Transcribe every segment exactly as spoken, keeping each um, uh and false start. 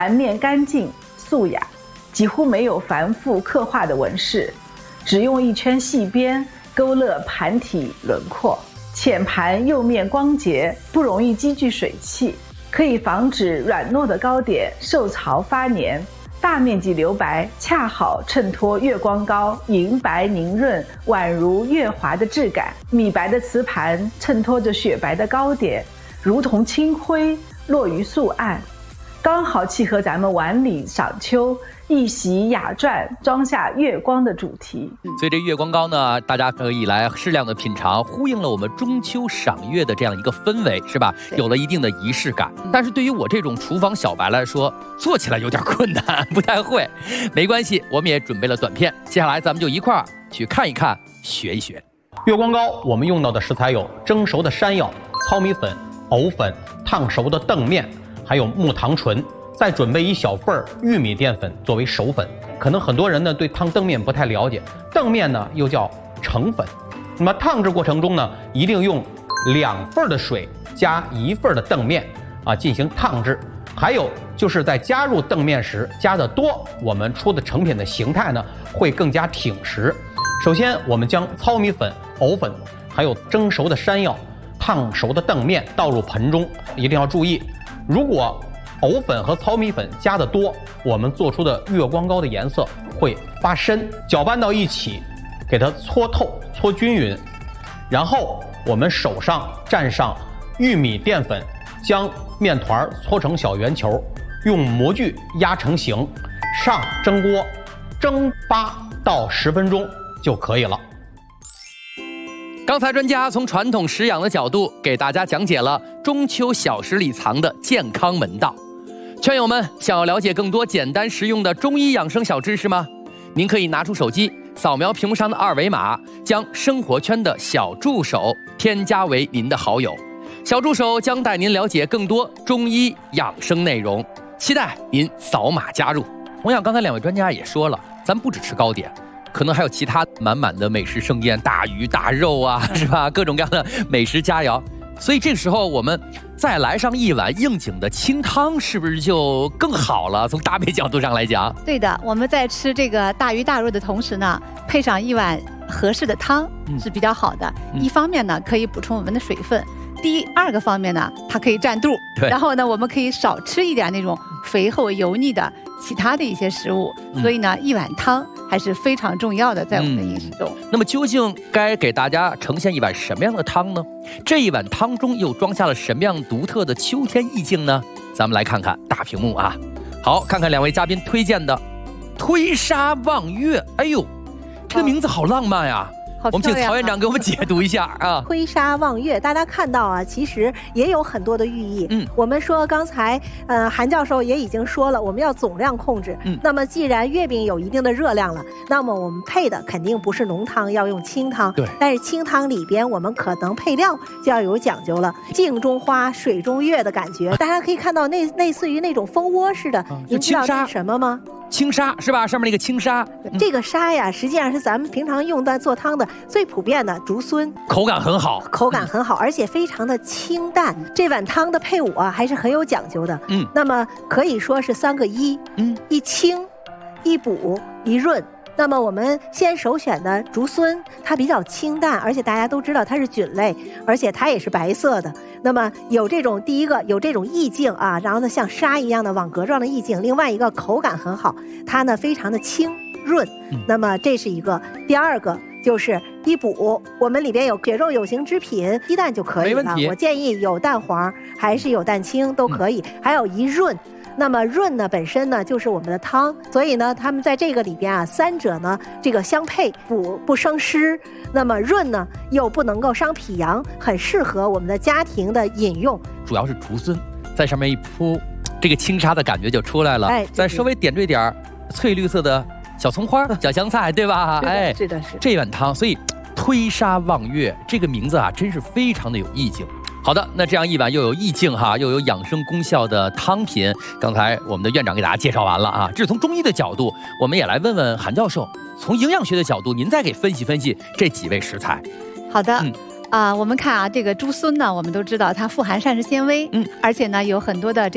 盘面干净素雅，几乎没有繁复刻画的纹饰，只用一圈细边勾勒盘体轮廓。浅盘釉面光洁，不容易积聚水汽，可以防止软糯的糕点受潮发黏。大面积留白恰好衬托月光糕银白凝润，宛如月华的质感。米白的瓷盘衬托着雪白的糕点，如同清辉落于素案，刚好契合咱们碗里赏秋一席雅馔装下月光的主题。 所以这月光糕呢，大家可以来适量的品尝，呼应了我们中秋赏月的这样一个氛围，是吧？有了一定的仪式感。但是对于我这种厨房小白来说，做起来有点困难，不太会。没关系，我们也准备了短片，接下来咱们就一块儿去看一看，学一学。 月光糕我们用到的食材有蒸熟的山药、糙米粉、藕粉、烫熟的澄面，还有木糖醇。再准备一小份玉米淀粉作为熟粉。可能很多人呢对烫澄面不太了解，澄面呢又叫澄粉。那么烫制过程中呢，一定用两份的水加一份的澄面啊进行烫制。还有就是在加入澄面时加的多，我们出的成品的形态呢会更加挺实。首先我们将糙米粉、藕粉还有蒸熟的山药、烫熟的澄面倒入盆中，一定要注意，如果藕粉和糙米粉加的多，我们做出的月光糕的颜色会发深。搅拌到一起，给它搓透、搓均匀，然后我们手上蘸上玉米淀粉，将面团搓成小圆球，用模具压成形，上蒸锅，蒸八到十分钟就可以了。 刚才专家从传统食养的角度给大家讲解了中秋小食里藏的健康门道。圈友们，想要了解更多简单实用的中医养生小知识吗？您可以拿出手机，扫描屏幕上的二维码，将生活圈的小助手添加为您的好友。小助手将带您了解更多中医养生内容，期待您扫码加入。同样，刚才两位专家也说了，咱不只吃糕点，可能还有其他满满的美食盛宴，大鱼大肉啊，是吧？各种各样的美食佳肴。所以这个时候我们再来上一碗应景的清汤，是不是就更好了？从搭配角度上来讲， 对的。我们在吃这个大鱼大肉的同时呢，配上一碗合适的汤是比较好的。嗯、一方面呢，可以补充我们的水分；第二个方面呢，它可以占肚。然后呢，我们可以少吃一点那种肥厚油腻的其他的一些食物。嗯、所以呢，一碗汤还是非常重要的，在我们的饮食中。 嗯、那么究竟该给大家呈现一碗什么样的汤呢？这一碗汤中又装下了什么样独特的秋天意境呢？咱们来看看大屏幕啊。好，看看两位嘉宾推荐的推沙望月。哎呦，这个名字好浪漫呀！我们请曹院长给我们解读一下啊。 推沙望月，大家看到啊，其实也有很多的寓意。嗯，我们说刚才呃韩教授也已经说了，我们要总量控制。嗯，那么既然月饼有一定的热量了，那么我们配的肯定不是浓汤，要用清汤。对，但是清汤里边我们可能配料就要有讲究了，镜中花，水中月的感觉。大家可以看到那类似于那种蜂窝似的，啊、您知道这是什么吗？ 青沙是吧？上面那个青沙， 嗯、这个沙呀，实际上是咱们平常用的做汤的最普遍的竹荪， 口感很好， 口感很好，而且非常的清淡。这碗汤的配伍啊，还是很有讲究的。嗯，那么可以说是三个一，嗯，一清，一补，一润。那么我们先首选的竹荪，它比较清淡，而且大家都知道它是菌类，而且它也是白色的。那么有这种第一个有这种意境啊，然后呢像沙一样的网格状的意境，另外一个口感很好，它呢非常的清润。那么这是一个。第二个就是一补，我们里边有血肉有形之品，鸡蛋就可以了。我建议有蛋黄还是有蛋清都可以。嗯、还有一润。那么润呢本身呢就是我们的汤，所以呢他们在这个里边啊，三者呢这个相配，补不生湿，那么润呢又不能够伤脾阳，很适合我们的家庭的饮用。 主要是竹荪在上面一铺，这个清沙的感觉就出来了。哎，再稍微点缀点翠绿色的小葱花、小香菜，对吧？ 哎，是的，是的。 这碗汤，所以推沙望月这个名字啊，真是非常的有意境。好的，那这样一碗又有意境哈，又有养生功效的汤品，刚才我们的院长给大家介绍完了啊。这是从中医的角度，我们也来问问韩教授，从营养学的角度，您再给分析分析这几味食材。 好的。嗯啊、呃，我们看啊，这个竹荪呢，我们都知道它富含膳食纤维，嗯，而且呢有很多的这个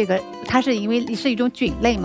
它是因为是一种菌类嘛。